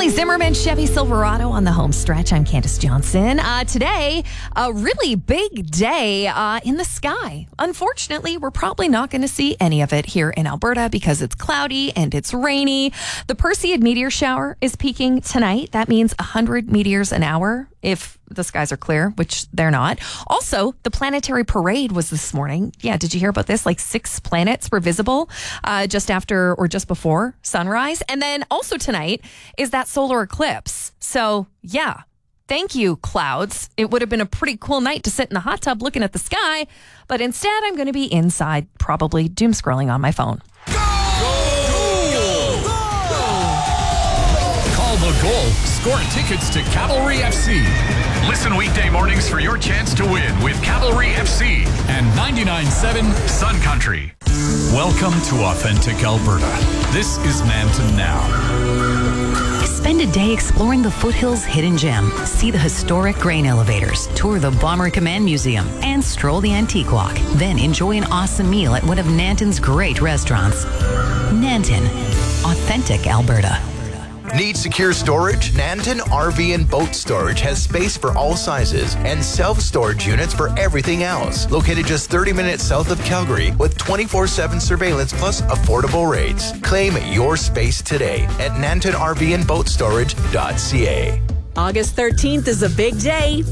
Hey, Zimmerman Chevy Silverado on the home stretch. I'm Candace Johnson. Today, a really big day in the sky. Unfortunately, we're probably not going to see any of it here in Alberta because it's cloudy and it's rainy. The Perseid meteor shower is peaking tonight. That means 100 meteors an hour if the skies are clear, which they're not. Also, the planetary parade was this morning. Yeah, did you hear about this? Like 6 planets were visible just after or just before sunrise. And then also tonight is that solar eclipse. So, yeah. Thank you, clouds. It would have been a pretty cool night to sit in the hot tub looking at the sky, but instead I'm going to be inside, probably doom scrolling on my phone. Call the goal. Score tickets to Cavalry FC. Listen weekday mornings for your chance to win with Cavalry FC And 99.7 Sun Country. Welcome to Authentic Alberta. This is Nanton Now. Spend a day exploring the foothills' hidden gem. See the historic grain elevators, tour the Bomber Command Museum, and stroll the Antique Walk. Then enjoy an awesome meal at one of Nanton's great restaurants. Nanton, Authentic Alberta. Need secure storage? Nanton RV and Boat Storage has space for all sizes and self-storage units for everything else. Located just 30 minutes south of Calgary with 24/7 surveillance plus affordable rates. Claim your space today at nantonrvandboatstorage.ca. August 13th is a big day.